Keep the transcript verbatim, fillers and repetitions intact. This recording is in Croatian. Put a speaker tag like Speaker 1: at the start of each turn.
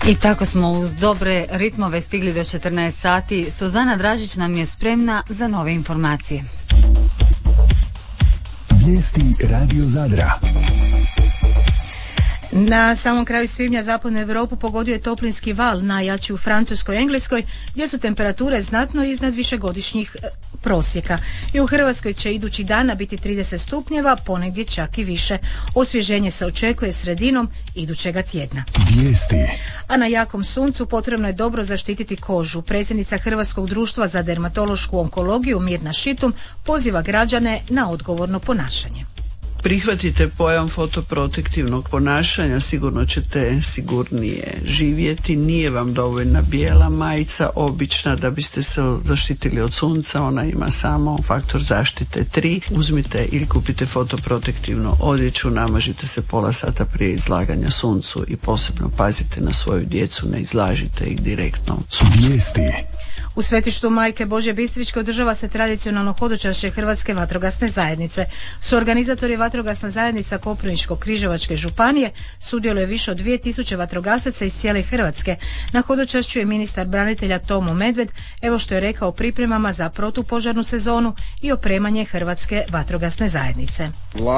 Speaker 1: I tako smo uz dobre ritmove stigli do četrnaest sati. Suzana Dražić nam je spremna za nove informacije.
Speaker 2: Vijesti Radio Zadra.
Speaker 3: Na samom kraju svibnja zapadnu Europu pogodio je toplinski val, najjači u Francuskoj i Engleskoj, gdje su temperature znatno iznad višegodišnjih prosjeka. I u Hrvatskoj će idućih dana biti trideset stupnjeva, ponegdje čak i više. Osvježenje se očekuje sredinom idućega tjedna.
Speaker 2: Vijesti.
Speaker 3: A na jakom suncu potrebno je dobro zaštititi kožu. Predsjednica Hrvatskog društva za dermatološku onkologiju Mirna Šitum poziva građane na odgovorno ponašanje.
Speaker 4: Prihvatite pojam fotoprotektivnog ponašanja, sigurno ćete sigurnije živjeti. Nije vam dovoljna bijela majica obična da biste se zaštitili od sunca, ona ima samo faktor zaštite tri. Uzmite ili kupite fotoprotektivnu odjeću, namažite se pola sata prije izlaganja suncu i posebno pazite na svoju djecu, ne izlažite ih direktno.
Speaker 2: Vijesti.
Speaker 3: U svetištu Majke Božje Bistričke održava se tradicionalno hodočašće Hrvatske vatrogasne zajednice. Suorganizatori vatrogasna zajednica Koprivničko-križevačke županije sudjeluje više od dvije tisuće vatrogasaca iz cijele Hrvatske. Na hodočašću je ministar branitelja Tomo Medved, evo što je rekao o pripremama za protupožarnu sezonu i opremanje Hrvatske vatrogasne zajednice.